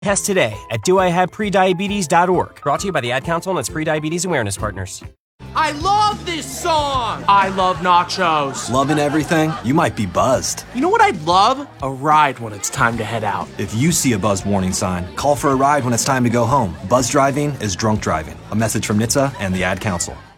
Test today at doihaveprediabetes.org. Brought to you by the Ad Council and its Prediabetes Awareness Partners. I love this song! I love nachos. Loving everything? You might be buzzed. You know what I'd love? A ride when it's time to head out. If you see a buzz warning sign, call for a ride when it's time to go home. Buzz driving is drunk driving. A message from NHTSA and the Ad Council.